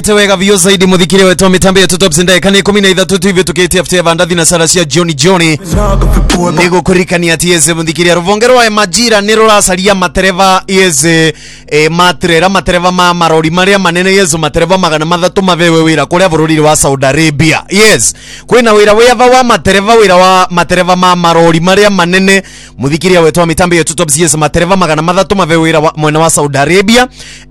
Tewega vio zaidi muthikire wetu mitambo ya Top Sendai kani 13 hivi tukitiaftia vandathi na saracia Johnny nigo kurikania tieze muthikire ruvongerwa majira nirurasaria matereva yeze matereva ma marori maria manene yezo matereva magana mathatu mavewe wira kuria bururi wa Saudi Arabia. Yes, kwina wira wa matereva ma marori maria manene muthikire wetu mitambo ya Top Sendai matereva magana mathatu mavewe wira mwena wa Saudi Arabia.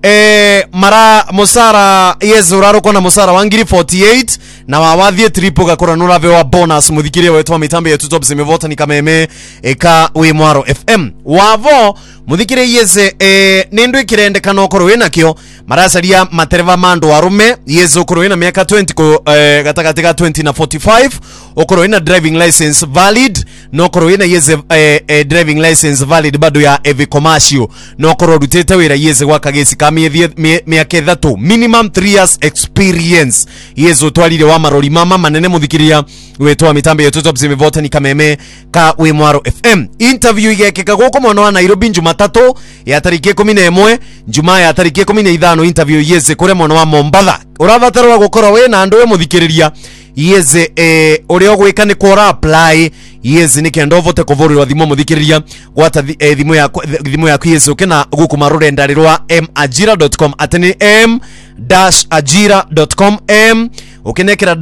Mara musara uraro kona musara wangiri 48 na wawathie triple gakora nurave wa bonus muthikirie wetu mitambo ya Top simevota ni kameme eka we Mwaro FM wavo muthikirie yeze nindu ikirendekana okoro wina kio marasaria matereva mando arume yeze okoro wina miaka 20 ko gatagati ga 20 na 45 okoro wina driving license valid no okoro wina yeze driving license valid bado ya heavy commercial no okoro rutete wira yeze wakagesi kamie miaka 3 minimum 3 years experience yezo twalire wa marori mama manene muthikiria wetwa mitambo ya Top simevota ni kameme ka we Mwaro FM. Interview igekeka goko mwana wa Nairobi Jumatatu ya tariki 11 Jumaa ya tariki 15 interview yeze kure mwana wa Mombasa uravatara gukora we na andu we muthikiriria yeze urio gwika ni kora apply yeze ni kendo vote kuvorirwa thimo muthikiriria gwata thimo ya yeze ukena gukuma rurenda rwa majira.com ateni m-ajira.com ukenekera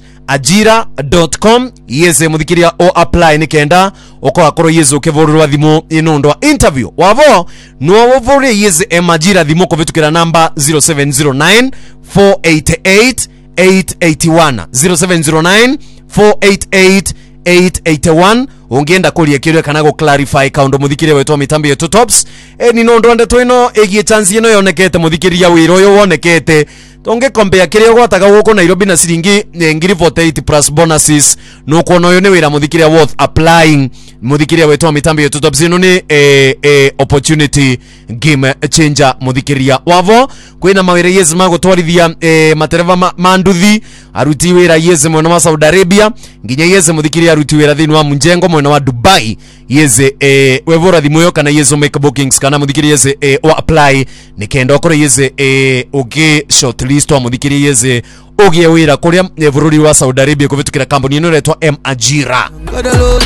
-ajira.com yeze muthikiria o apply ni kenda okwa koro yeze ukevorirwa thimo inondo interview wavo no wovore yeze majira thimo kuvitukira namba 0709 488 881 0709 488 881 ungeenda kulia kirio kana go clarify kaundo muthikiria wetu mitambo ya Tops ni nondo ndeto ino egie chance ino yonekete muthikiria wiro yo wonekete tonge kompea kirio gwataga guko Nairobi na siringi ngiri 48 plus bonuses no kono yo ne wira muthikiria worth applying muthikiria wetu mitambo ya Tops ino ni opportunity game changer muthikiria wavo kwina mawira yeze magotwarithia matereva manduthi aruti wira yeze mwena wa Saudi Arabia nginya yeze muthikiria aruti wira thini wa Munjengo mwena wa Dubai yeze wevora thimoyo kana yeze make bookings kana muthikiria yeze o apply nikenda okore yeze uge shortlist wa muthikiria yeze ugie wira kuria bururi wa Saudi Arabia kuvitukira company ino retwa Majira.